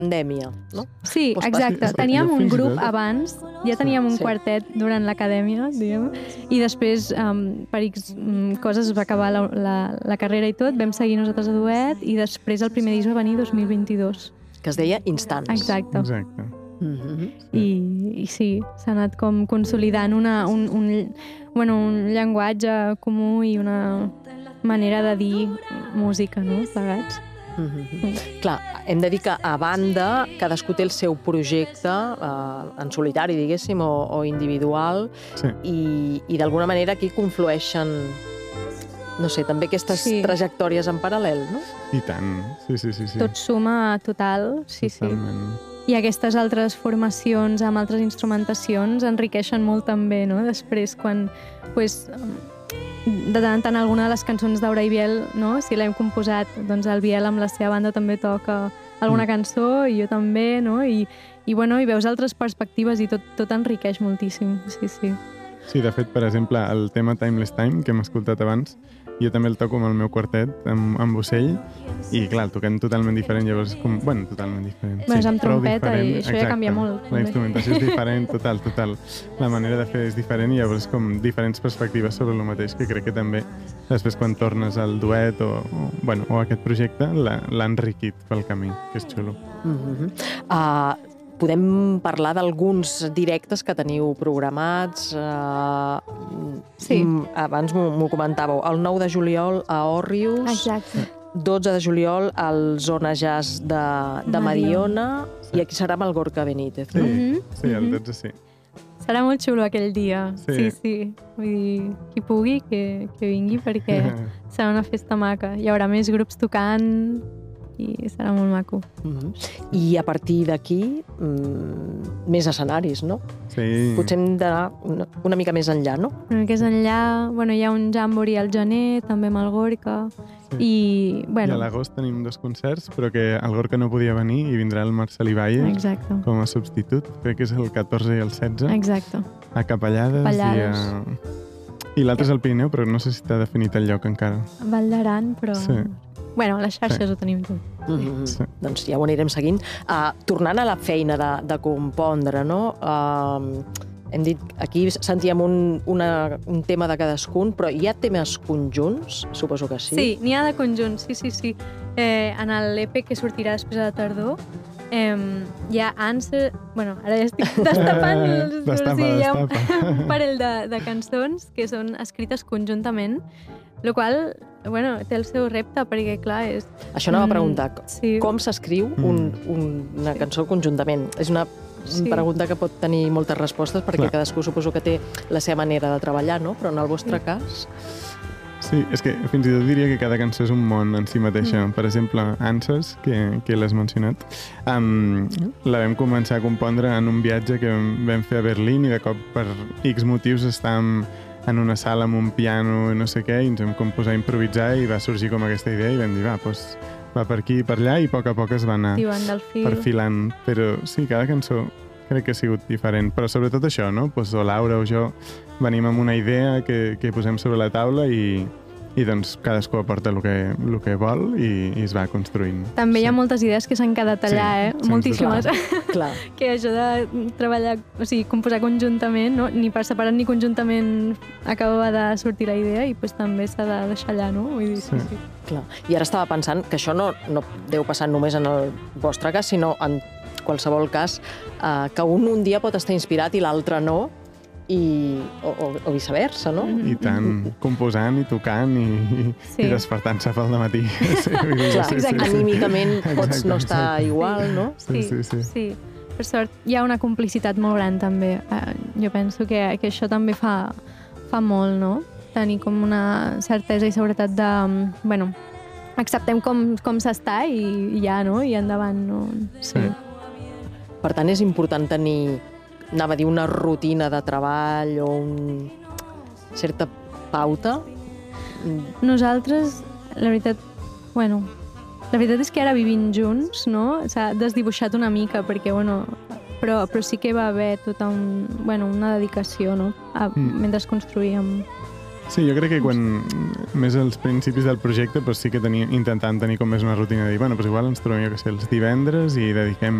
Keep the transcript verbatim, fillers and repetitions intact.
pandèmia, no? Sí, Pues exacte. sí, Teníem jo un fins i grup tot- abans, ja teníem un Sí. quartet durant l'acadèmia, diguem, i després, um, per X um, coses, es va acabar la, la, la carrera i tot, vam seguir nosaltres a duet, i després el primer disc va venir dos mil vint-i-dos. Que es deia Instants. Exacte. Exacte. Mhm. I, i sí, s'ha anat com consolidant una, un, un, bueno, un llenguatge comú i una manera de dir música, no?, plegats. Mhm. Clar, hem de dir que a banda cadascú té el seu projecte eh, en solitari, diguéssim, o, o individual, Sí. i, i d'alguna manera aquí conflueixen, no sé, també aquestes Sí. trajectòries en paral·lel, no? I tant. Sí, sí, sí. sí. Tot suma total, sí, sí. Totalment. I aquestes altres formacions amb altres instrumentacions enriqueixen molt també, no? Després, quan pues, de tant en tant alguna de les cançons d'Aura i Biel, no? Si l'hem composat, doncs el Biel amb la seva banda també toca alguna Mm. cançó, i jo també, no? I, i, bueno, i veus altres perspectives i tot, tot enriqueix moltíssim, sí, sí. Sí, de fet, per exemple, el tema Timeless Time, que hem escoltat abans, jo també el toco amb el meu quartet, amb, amb Ocell, i clar, el toquem totalment diferent, llavors és com... Bueno, totalment diferent. Bueno, és amb prou trompeta i diferent, això ja canvia molt, La també. instrumentació és diferent, total, total. La manera de fer és diferent i llavors com diferents perspectives sobre el mateix, que crec que també després quan tornes al duet o, o, bueno, o a aquest projecte l'ha l'ha enriquit pel camí, que és xulo. Mhm. Uh, podem parlar d'alguns directes que teniu programats. Uh, Sí. Abans m'ho m'ho comentàveu. El nou de juliol a Òrrius, Exacte. dotze de juliol al Zona Jazz de, de Mediona, Mediona. i aquí serà amb el Gorka Benítez, Sí, no? Mhm, sí, el mhm. dotze sí. Serà molt xulo aquell dia, Sí. sí, sí. Vull dir, qui pugui, que, que vingui, perquè serà una festa maca. Hi haurà més grups tocant i serà molt maco. Mhm. I a partir d'aquí, mm, més escenaris, no? Sí. Potser hem d'anar una, una mica més enllà, no? Una mica més enllà, bueno, hi ha un Jamboree al gener, també amb el Gorka, Sí. i, I a bueno, l'agost tenim dos concerts, però que el Gorka no podia venir i vindrà el Marcelí Bayer exacte, com a substitut. Crec que és el catorze i el setze, exacte. a Capellades, Capellades. i a... I l'altre és al Pirineu, però no sé si t'ha definit el lloc encara. Vall d'Aran, però... Sí. Bueno, a les xarxes Sí. ho tenim tot. Mhm. Sí. Doncs ja ho anirem seguint. Uh, tornant a la feina de, de compondre, no? Uh, hem dit, aquí sentíem un, una, un tema de cadascun, però hi ha temes conjunts? Suposo que sí. Sí, n'hi ha de conjunt, sí, sí, sí. Eh, en l'E P que sortirà després de la tardor, eh, hi ha Answer... Bueno, ara ja estic destapant... els- Destapa, sí, hi ha un, destapa. un parell de, de cançons que són escrites conjuntament, el qual, bueno, té el seu repte, perquè, clar, és... Això anava a Mm, preguntar. sí. Com s'escriu un, un, una cançó conjuntament? És una Sí. pregunta que pot tenir moltes respostes, perquè Clar. cadascú suposo que té la seva manera de treballar, no? Però en el vostre cas... Sí, és que fins i tot diria que cada cançó és un món en si mateixa. Mm. Per exemple, Answers, que, que l'has mencionat, um, la vam començar a compondre en un viatge que vam, vam fer a Berlín i de cop per X motius estàvem en una sala amb un piano i no sé què i ens vam com posar a improvisar i va sorgir com aquesta idea i vam dir, va, doncs, va per aquí i per allà i a poc a poc es va anar Diuen del fil. perfilant. Però sí, cada cançó crec que ha sigut diferent. Però sobretot això, no? Pues, o Laura o jo venim amb una idea que, que posem sobre la taula i, i doncs cadascú aporta el que, el que vol i, i es va construint. També hi ha Sí. moltes idees que s'han quedat allà, Sí, eh? sense Moltíssimes. Clar. Que això de treballar, o sigui, composar conjuntament, no? Ni per separat ni conjuntament acaba de sortir la idea i pues, també s'ha de deixar allà, no? Vull dir, sí, Sí. sí. Clar. I ara estava pensant que això no, no deu passar només en el vostre cas, sinó en qualsevol cas, eh, que un un dia pot estar inspirat i l'altre no, i, o, o, o viceversa, no? Mhm. I tant, composant i tocant i, Sí. i despertant-se pel matí. Sí, vull dir, Clar, sí, sí, sí. anímicament pots Exacte, no estar exacte. igual, no? Sí, sí, sí. sí. Per sort, hi ha una complicitat molt gran, també. Eh, jo penso que, que això també fa, fa molt, no? Tenir com una certesa i seguretat de... Bueno, acceptem com, com s'està i, i ja, no? I endavant, no? Sí. Sí. Per tant, és important tenir, anava a dir, una rutina de treball o una certa pauta. Nosaltres, la veritat, bueno, la veritat és que ara vivint junts, no? S'ha desdibuixat una mica, perquè, bueno, però, però sí que va haver tota un, bueno, una dedicació, no? A, Mm. mentre construïem. Sí, jo crec que quan més als principis del projecte doncs sí que tenia, intentàvem tenir com més una rutina de dir, bueno, doncs igual ens trobem, jo què sé, els divendres i dediquem